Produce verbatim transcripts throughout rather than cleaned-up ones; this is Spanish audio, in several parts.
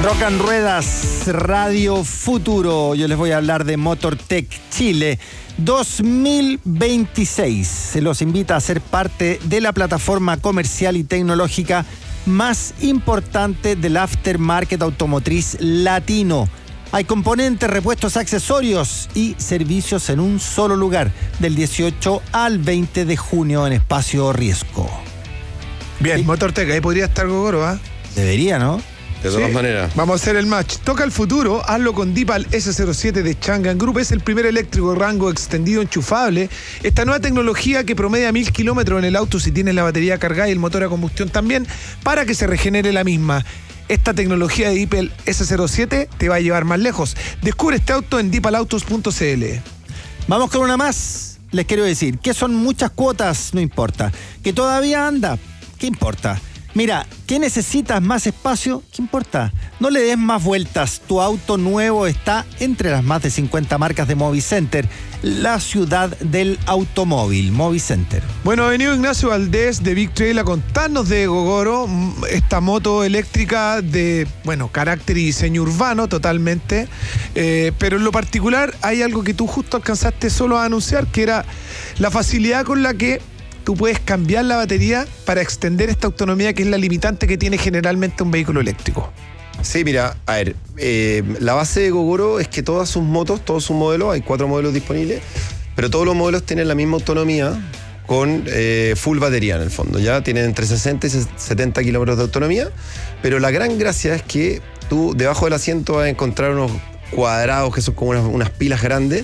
Rock and Ruedas, Radio Futuro. Yo les voy a hablar de MotorTech Chile dos mil veintiséis. Se los invita a ser parte de la plataforma comercial y tecnológica más importante del aftermarket automotriz latino. Hay componentes, repuestos, accesorios y servicios en un solo lugar, del dieciocho al veinte de junio en Espacio Riesgo. Bien, ¿Sí? MotorTech, ahí podría estar Gogoro, ¿ah? ¿eh? Debería, ¿no? De todas Sí. maneras. Vamos a hacer el match. Toca el futuro, hazlo con Deepal ese cero siete de Changan Group. Es el primer eléctrico de rango extendido enchufable. Esta nueva tecnología que promedia mil kilómetros en el auto si tienes la batería cargada y el motor a combustión también, para que se regenere la misma. Esta tecnología de Deepal ese cero siete te va a llevar más lejos. Descubre este auto en deepal autos punto c l. Vamos con una más. Les quiero decir que son muchas cuotas, no importa. Que todavía anda, ¿qué importa? Mira, ¿qué necesitas más espacio? ¿Qué importa? No le des más vueltas. Tu auto nuevo está entre las más de cincuenta marcas de Movicenter, la ciudad del automóvil. Movicenter. Bueno, ha venido Ignacio Valdés de Big Trail a contarnos de Gogoro, esta moto eléctrica de, bueno, carácter y diseño urbano totalmente, eh, pero en lo particular hay algo que tú justo alcanzaste solo a anunciar, que era la facilidad con la que tú puedes cambiar la batería para extender esta autonomía, que es la limitante que tiene generalmente un vehículo eléctrico. Sí, mira, a ver, eh, la base de Gogoro es que todas sus motos, todos sus modelos, hay cuatro modelos disponibles, pero todos los modelos tienen la misma autonomía con eh, full batería en el fondo, ya tienen entre sesenta y setenta kilómetros de autonomía, pero la gran gracia es que tú debajo del asiento vas a encontrar unos cuadrados que son como unas, unas pilas grandes,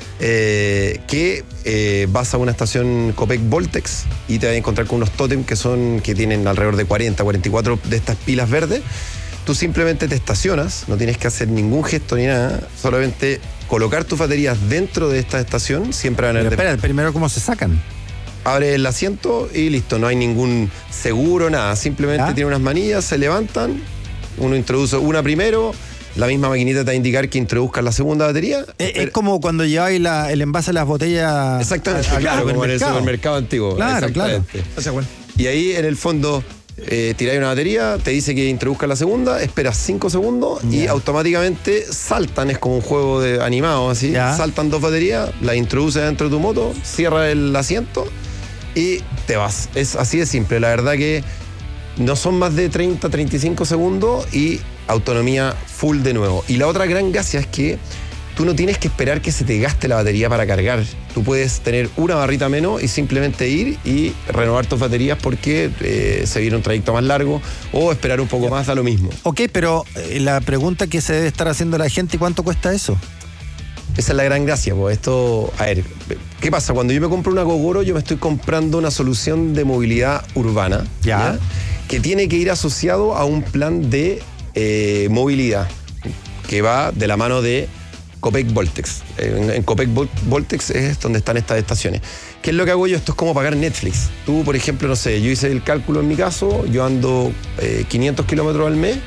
Eh, que eh, vas a una estación Copec Voltex y te vas a encontrar con unos tótem que son que tienen alrededor de cuarenta, cuarenta y cuatro de estas pilas verdes. Tú simplemente te estacionas, no tienes que hacer ningún gesto ni nada, solamente colocar tus baterías dentro de esta estación, siempre van a Pero haber... espera, primero, ¿cómo se sacan? Abre el asiento y listo, no hay ningún seguro, nada, simplemente ¿Ah? tiene unas manillas, se levantan, uno introduce una primero, la misma maquinita te va a indicar que introduzcas la segunda batería. Es, pero... es como cuando lleváis la, el envase de las botellas. Exactamente, al- al claro, como en el supermercado. supermercado antiguo. Claro, claro. O sea, bueno. Y ahí en el fondo eh, tiráis una batería, te dice que introduzcas la segunda, esperas cinco segundos y Ya. automáticamente saltan, es como un juego de animado así, Ya. saltan dos baterías, las introduces dentro de tu moto, cierras el asiento y te vas. Es así de simple, la verdad que no son más de treinta, treinta y cinco segundos y autonomía full de nuevo. Y la otra gran gracia es que tú no tienes que esperar que se te gaste la batería para cargar. Tú puedes tener una barrita menos y simplemente ir y renovar tus baterías porque eh, se viene un trayecto más largo o esperar un poco más, da lo mismo. Ok, pero eh, la pregunta que se debe estar haciendo la gente, ¿cuánto cuesta eso? Esa es la gran gracia, pues esto, a ver, ¿qué pasa? Cuando yo me compro una Gogoro, yo me estoy comprando una solución de movilidad urbana, Ya. ¿ya? Que tiene que ir asociado a un plan de eh, movilidad que va de la mano de Copec Voltex. En, en Copec Vol- Voltex es donde están estas estaciones. ¿Qué es lo que hago yo? Esto es como pagar Netflix. Tú, por ejemplo, no sé, yo hice el cálculo en mi caso, yo ando eh, quinientos kilómetros al mes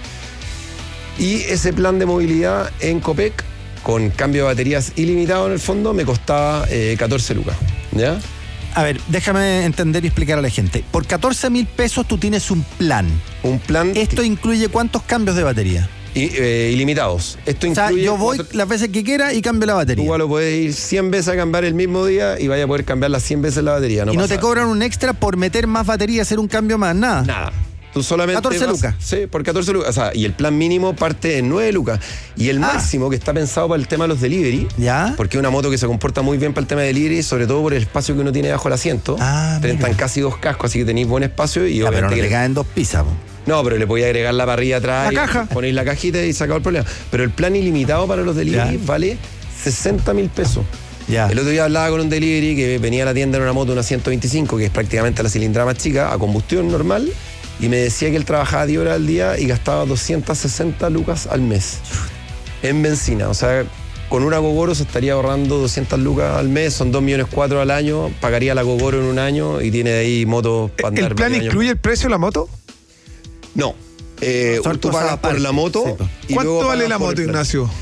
y ese plan de movilidad en Copec con cambio de baterías ilimitado en el fondo me costaba eh, catorce lucas, ¿ya? A ver, déjame entender y explicar a la gente. Por catorce mil pesos tú tienes un plan. Un plan ¿Esto incluye cuántos cambios de batería? i- eh, ilimitados. Esto O sea, incluye... yo voy cuatro- las veces que quiera y cambio la Tú batería. igual lo puedes ir cien veces a cambiar el mismo día y vaya a poder cambiar las cien veces la batería. No y no pasa te cobran un extra por meter más batería, hacer un cambio más, nada. nada. Tú solamente catorce vas- lucas. Sí, por catorce lucas. O sea, y el plan mínimo parte en nueve lucas. Y el Ah. máximo que está pensado para el tema de los delivery, ¿Ya? porque es una moto que se comporta muy bien para el tema de delivery, sobre todo por el espacio que uno tiene bajo el asiento. Ah, Te mira. entran casi dos cascos, así que tenéis buen espacio y Ya, pero no obviamente te que- caen dos pizzas. Po. No, pero le podía agregar la parrilla atrás. La y caja. Ponéis la cajita y se acabó el problema. Pero el plan ilimitado para los delivery Ya. vale sesenta mil pesos. Ya. El otro día hablaba con un delivery que venía a la tienda en una moto, una ciento veinticinco, que es prácticamente la cilindrada más chica, a combustión normal, y me decía que él trabajaba diez horas al día y gastaba doscientas sesenta lucas al mes en benzina. O sea, con una Gogoro se estaría ahorrando doscientas lucas al mes, son dos millones cuatro al año, pagaría la Gogoro en un año y tiene de ahí motos para andar. ¿El plan medio año. incluye el precio de la moto? No. Eh, Son tú cosas pagas por aparte, la moto. sí, pues. y ¿Cuánto luego vale pagas la por moto, el plan. Ignacio?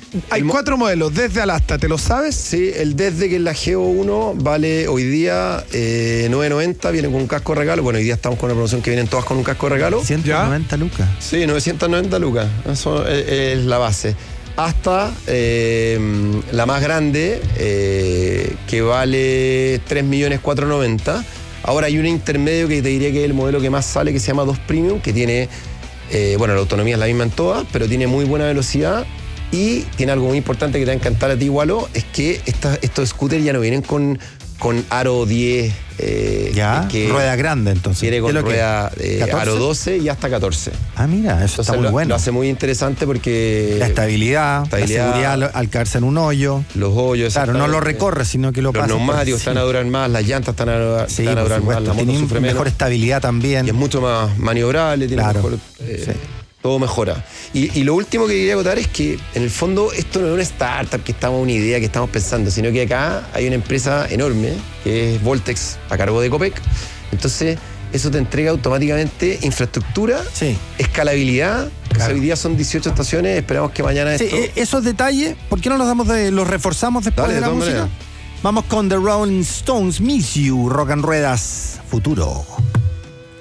Hay mo- cuatro modelos, desde al hasta, ¿te lo sabes? Sí, el desde, que es la G O uno, vale hoy día eh, nueve noventa, viene con un casco de regalo. Bueno, hoy día estamos con una promoción que vienen todas con un casco de regalo. ciento noventa lucas. Sí, novecientos noventa lucas. Eso es, es la base. Hasta eh, la más grande, eh, que vale tres millones cuatrocientos noventa. Ahora hay un intermedio que te diría que es el modelo que más sale, que se llama dos Premium, que tiene, eh, bueno, la autonomía es la misma en todas, pero tiene muy buena velocidad. Y tiene algo muy importante que te va a encantar a ti, Walo, es que esta, estos scooters ya no vienen con, con aro diez. Eh, Ya, que rueda grande entonces. viene ¿Qué con es lo que rueda es? eh, ¿catorce? aro doce y hasta catorce. Ah, mira, eso Entonces está muy lo, bueno. lo hace muy interesante porque La estabilidad, estabilidad, la seguridad al- al caerse en un hoyo. los hoyos. Claro, no lo exactamente. recorre, sino que lo Los pasa. por neumáticos están a encima. durar más, las llantas están a, Sí, están a por durar más, supuesto. la moto Tiene sufre mejor menos. estabilidad también. Y es mucho más maniobrable, tiene Claro, mejor. eh, sí. Todo mejora. Y, y lo último que quería acotar es que, en el fondo, esto no es una startup que estamos, una idea que estamos pensando, sino que acá hay una empresa enorme, que es Voltex, a cargo de Copec. Entonces, eso te entrega automáticamente infraestructura, Sí. escalabilidad. Claro. Hoy día son dieciocho estaciones, esperamos que mañana Sí, esto. eh, esos detalles, ¿por qué no los damos de, los reforzamos después Dale, de la de todas música? maneras. Vamos con The Rolling Stones, Miss You, Rock and Ruedas, Futuro.